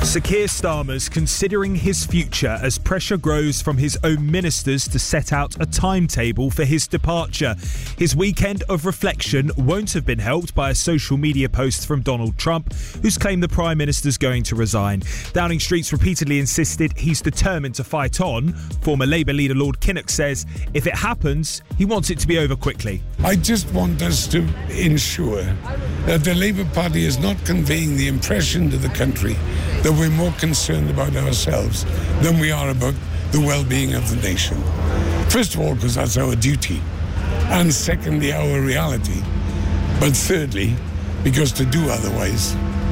Sir Keir Starmer's considering his future as pressure grows from his own ministers to set out a timetable for his departure. His weekend of reflection won't have been helped by a social media post from Donald Trump, who's claimed the Prime Minister's going to resign. Downing Street's repeatedly insisted he's determined to fight on. Former Labour leader Lord Kinnock says if it happens, he wants it to be over quickly. I just want us to ensure that the Labour Party is not conveying the impression to the country that we're more concerned about ourselves than we are about the well-being of the nation. First of all, because that's our duty, and secondly, our reality. But thirdly, because to do otherwise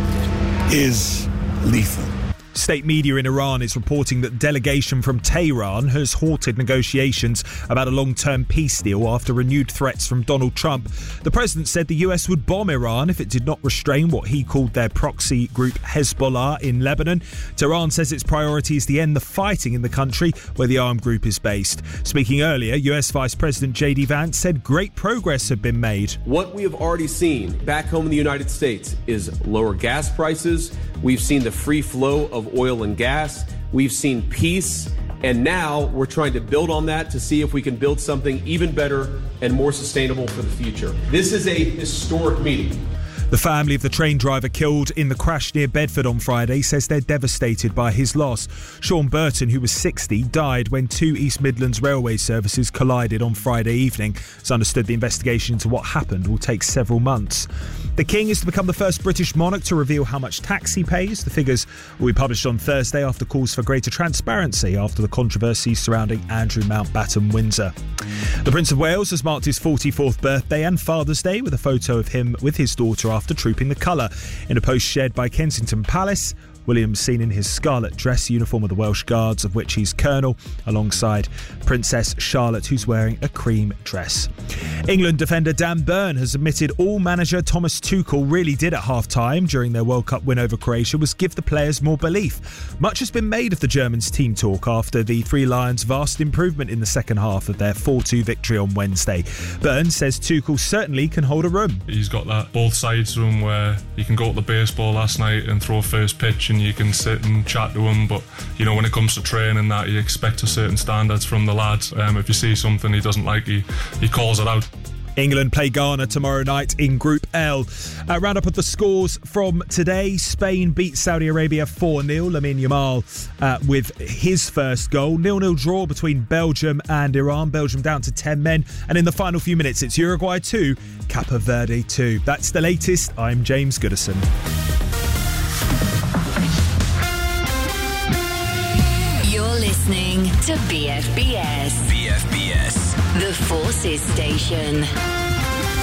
is lethal. State media in Iran is reporting that delegation from Tehran has halted negotiations about a long-term peace deal after renewed threats from Donald Trump. The president said the US would bomb Iran if it did not restrain what he called their proxy group Hezbollah in Lebanon. Tehran says its priority is to end the fighting in the country where the armed group is based. Speaking earlier, US Vice President J.D. Vance said great progress had been made. What we have already seen back home in the United States is lower gas prices. We've seen the free flow of oil and gas. We've seen peace. And now we're trying to build on that to see if we can build something even better and more sustainable for the future. This is a historic meeting. The family of the train driver killed in the crash near Bedford on Friday says they're devastated by his loss. Sean Burton, who was 60, died when two East Midlands railway services collided on Friday evening. It's understood the investigation into what happened will take several months. The King is to become the first British monarch to reveal how much tax he pays. The figures will be published on Thursday after calls for greater transparency after the controversies surrounding Andrew Mountbatten Windsor. The Prince of Wales has marked his 44th birthday and Father's Day with a photo of him with his daughter after trooping the colour. In a post shared by Kensington Palace, William's seen in his scarlet dress uniform of the Welsh Guards, of which he's colonel, alongside Princess Charlotte, who's wearing a cream dress. England defender Dan Burn has admitted all manager Thomas Tuchel really did at half-time during their World Cup win over Croatia was give the players more belief. Much has been made of the Germans' team talk after the Three Lions' vast improvement in the second half of their 4-2 victory on Wednesday. Burn says Tuchel certainly can hold a room. He's got that both sides room where you can go to the baseball last night and throw first pitch and you can sit and chat to him, but you know, when it comes to training, that you expect a certain standards from the lads. If you see something he doesn't like, he calls it out. England play Ghana tomorrow night in Group L. Round-up of the scores from today. Spain beat Saudi Arabia 4-0. Lamine Yamal with his first goal. 0-0 draw between Belgium and Iran. Belgium down to 10 men. And in the final few minutes, it's Uruguay 2, Cape Verde 2. That's the latest. I'm James Goodison. Listening to BFBS. BFBS. The Forces Station.